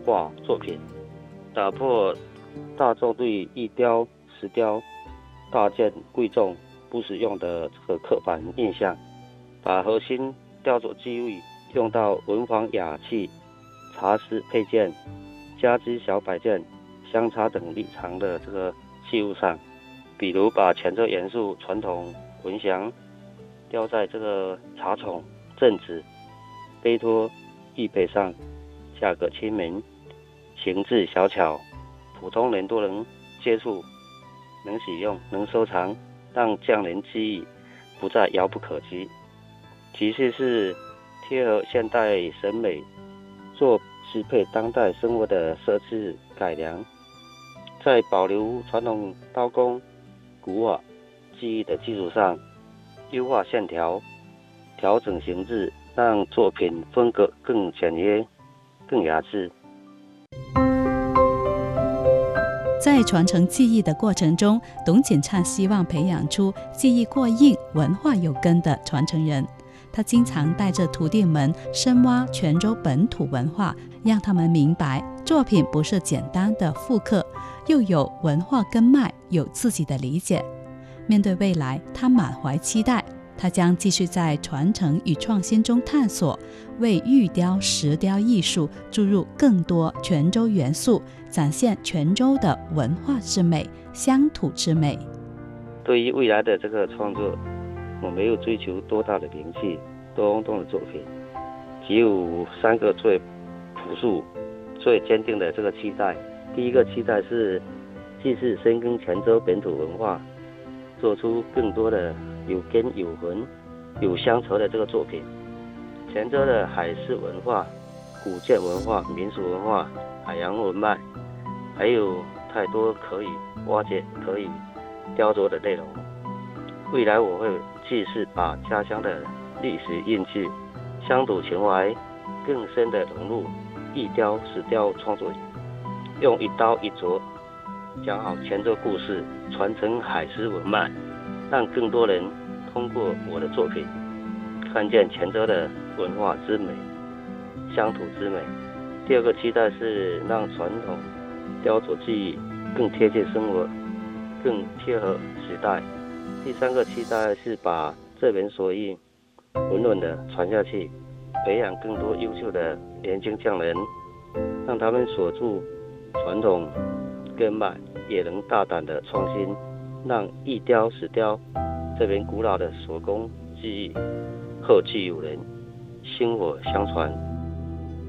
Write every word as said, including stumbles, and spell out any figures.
画作品，打破大众对玉雕、石雕大件贵重不实用的这个刻板印象，把核心雕琢技艺用到文房雅器、茶食配件、家居小摆件、香茶等日常的这个器物上，比如把泉州元素传统文祥雕在这个茶宠、镇子、杯托、玉佩上，价格亲民，形制小巧，普通人都能接触、能使用、能收藏，让匠人技艺不再遥不可及。其次是贴合现代审美，做适配当代生活的设置改良，在保留传统刀工、古瓦技艺的基础上，优化线条，调整形制，让作品风格更简约、更雅致。 在传承技艺的过程中，董锦灿希望培养出技艺过硬、文化有根的传承人。他经常带着徒弟们深挖泉州本土文化，让他们明白作品不是简单的复刻，又有文化根脉，有自己的理解。面对未来，他满怀期待，他将继续在传承与创新中探索，为玉雕、石雕艺术注入更多泉州元素，展现泉州的文化之美、乡土之美。 对于未来的这个创作，我没有追求多大的名气、多轰动的作品，只有三个最朴素、最坚定的这个期待。第一个期待是继续深耕泉州本土文化，做出更多的有根有魂、有乡愁的这个作品。泉州的海事文化、古建文化、民俗文化、海洋文脉，还有太多可以挖掘、可以雕琢的内容。未来我会继续把家乡的历史印记、乡土情怀更深地融入玉雕、石雕创作，用一刀一琢讲好泉州故事，传承海事文脉，让更多人通过我的作品看见泉州的文化之美、乡土之美。第二个期待是让传统雕琢技艺更贴近生活，更贴合时代。第三个期待是把这门手艺稳稳地传下去，培养更多优秀的年轻匠人，让他们锁住传统根脉，也能大胆的创新，让玉雕、石雕这门古老的手工技艺后继有人，薪火相传。